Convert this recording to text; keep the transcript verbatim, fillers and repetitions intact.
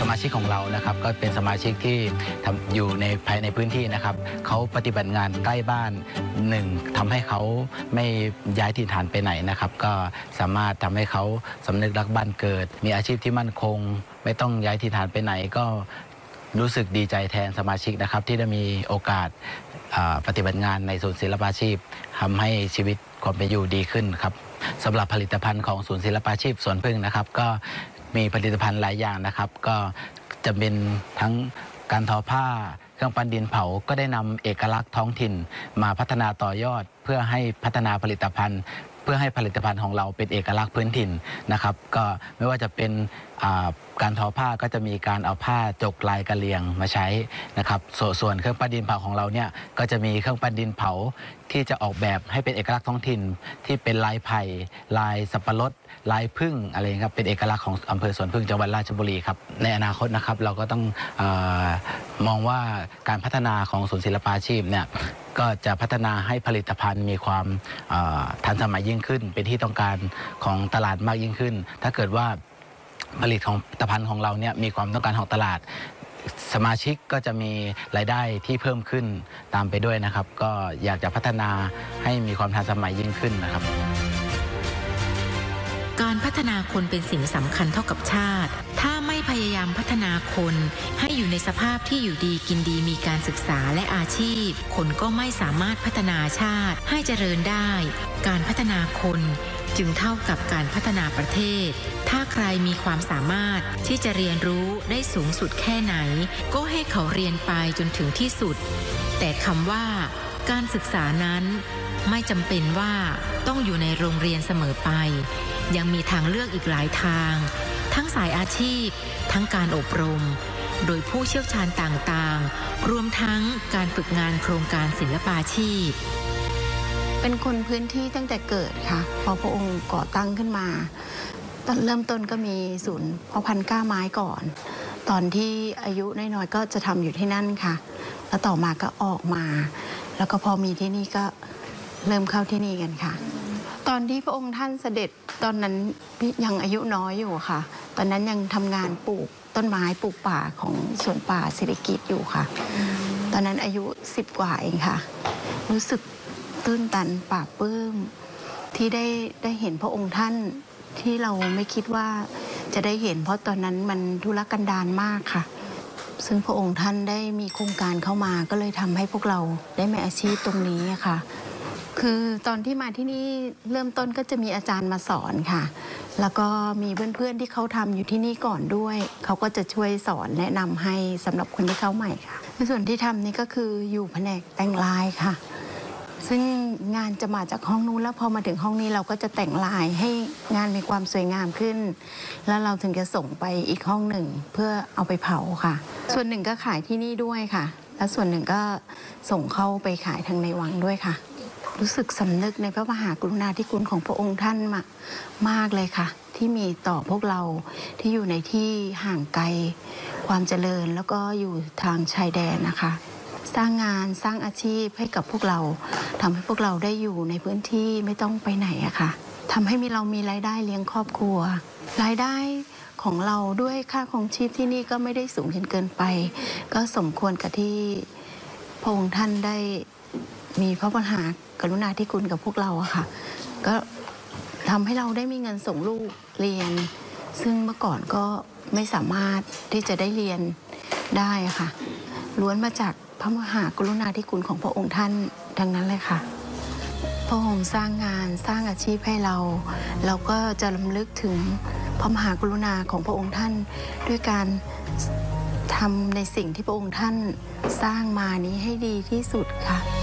มาชิกของเรานะครับก็เป็นสมาชิกที่อยู่ในภายในพื้นที่นะครับเขาปฏิบัติงานใกล้บ้านหนึ่งทำให้เขาไม่ย้ายถิ่นฐานไปไหนนะครับก็สามารถทำให้เขาสำนึกรักบ้านเกิดมีอาชีพที่มั่นคงไม่ต้องย้ายถิ่นฐานไปไหนก็รู้สึกดีใจแทนสมาชิกนะครับที่ได้มีโอกาสปฏิบัติงานในศูนย์ศิลปาชีพทำให้ชีวิตความเป็นอยู่ดีขึ้นครับสำหรับผลิตภัณฑ์ของศูนย์ศิลปาชีพสวนพึ่งนะครับก็มีผลิตภัณฑ์หลายอย่างนะครับก็จะเป็นทั้งการทอผ้าเครื่องปั้นดินเผาก็ได้นำเอกลักษณ์ท้องถิ่นมาพัฒนาต่อยอดเพื่อให้พัฒนาผลิตภัณฑ์เพื่อให้ผลิตภัณฑ์ของเราเป็นเอกลักษณ์พื้นถิ่นนะครับก็ไม่ว่าจะเป็นการทอผ้าก็จะมีการเอาผ้าจกลายกะเหรี่ยงมาใช้นะครับสส่วนเครื่องปั้นดินเผาของเราเนี่ยก็จะมีเครื่องปั้นดินเผาที่จะออกแบบให้เป็นเอกลักษณ์ท้องถิ่นที่เป็นลายไผ่ลายสับปะรดลายพึ่งอะไรครับเป็นเอกลักษณ์ของอำเภอสวนพึ่งจังหวัดราชบุรีครับในอนาคตนะครับเราก็ต้องเอ่อมองว่าการพัฒนาของศูนย์ศิลปาชีพเนี่ยก็จะพัฒนาให้ผลิตภัณฑ์มีความทันสมัยยิ่งขึ้นเป็นที่ต้องการของตลาดมากยิ่งขึ้นถ้าเกิดว่าผลิตของผลิตภัณฑ์ของเราเนี่ยมีความต้องการของตลาดสมาชิกก็จะมีรายได้ที่เพิ่มขึ้นตามไปด้วยนะครับก็อยากจะพัฒนาให้มีความทันสมัยยิ่งขึ้นนะครับการพัฒนาคนเป็นสิ่งสำคัญเท่ากับชาติถ้าไม่พยายามพัฒนาคนให้อยู่ในสภาพที่อยู่ดีกินดีมีการศึกษาและอาชีพคนก็ไม่สามารถพัฒนาชาติให้เจริญได้การพัฒนาคนจึงเท่ากับการพัฒนาประเทศถ้าใครมีความสามารถที่จะเรียนรู้ได้สูงสุดแค่ไหนก็ให้เขาเรียนไปจนถึงที่สุดแต่คำว่าการศึกษานั้นไม่จำเป็นว่าต้องอยู่ในโรงเรียนเสมอไปยังมีทางเลือกอีกหลายทางทั้งสายอาชีพทั้งการอบรมโดยผู้เชี่ยวชาญต่างๆรวมทั้งการฝึกงานโครงการศิลปาชีพเป็นคนพื้นที่ตั้งแต่เกิดค่ะพอพระองค์ก่อตั้งขึ้นมาตอนเริ่มต้นก็มีศูนย์เพาะพันธุ์กล้าไม้ก่อนตอนที่อายุน้อยๆก็จะทำอยู่ที่นั่นค่ะแล้วต่อมาก็ออกมาแล้วก็พอมีที่นี่ก็เริ่มเข้าที่นี่กันค่ะตอนที่พระองค์ท่านเสด็จตอนนั้นยังอายุน้อยอยู่ค่ะตอนนั้นยังทำงานปลูกต้นไม้ปลูกป่าของสวนป่าเศรษฐกิจอยู่ค่ะตอนนั้นอายุสิบกว่าเองค่ะรู้สึกตื้นตันปลาบปลื้มที่ได้ได้เห็นพระองค์ท่านที่เราไม่คิดว่าจะได้เห็นเพราะตอนนั้นมันทุรกันดารมากค่ะซึ่งพระองค์ท่านได้มีโครงการเข้ามาก็เลยทำให้พวกเราได้มีอาชีพตรงนี้ค่ะคือตอนที่มาที่นี่เริ่มต้นก็จะมีอาจารย์มาสอนค่ะแล้วก็มีเพื่อนๆที่เขาทำอยู่ที่นี่ก่อนด้วยเขาก็จะช่วยสอนแนะนำให้สำหรับคนที่เข้าใหม่ค่ะในส่วนที่ทำนี่ก็คืออยู่แผนกแต่งลายค่ะซึ่งงานจะมาจากห้องนู้นแล้วพอมาถึงห้องนี้เราก็จะแต่งลายให้งานมีความสวยงามขึ้นแล้วเราถึงจะส่งไปอีกห้องหนึ่งเพื่อเอาไปเผาค่ะส่วนหนึ่งก็ขายที่นี่ด้วยค่ะและส่วนหนึ่งก็ส่งเข้าไปขายทางในวังด้วยค่ะรู้สึกสำนึกในพระมหากรุณาธิคุณของพระองค์ท่านมากมากเลยค่ะที่มีต่อพวกเราที่อยู่ในที่ห่างไกลความเจริญแล้วก็อยู่ทางชายแดนนะคะสร้างงานสร้างอาชีพให้กับพวกเราทำให้พวกเราได้อยู่ในพื้นที่ไม่ต้องไปไหนอะค่ะทำให้มีเรามีรายได้เลี้ยงครอบครัวรายได้ของเราด้วยค่าครองชีพที่นี่ก็ไม่ได้สูงจนเกินไปก็สมควรกับที่พระองค์ท่านได้มีพระมหากรุณาธิคุณกับพวกเราอะค่ะก็ทำให้เราได้มีเงินส่งลูกเรียนซึ่งเมื่อก่อนก็ไม่สามารถที่จะได้เรียนได้ค่ะล้วนมาจากพระมหากรุณาธิคุณของพระองค์ท่านดังนั้นเลยค่ะพระองค์สร้างงานสร้างอาชีพให้เราเราก็จะรำลึกถึงพระมหากรุณาของพระองค์ท่านด้วยการทำในสิ่งที่พระองค์ท่านสร้างมานี้ให้ดีที่สุดค่ะ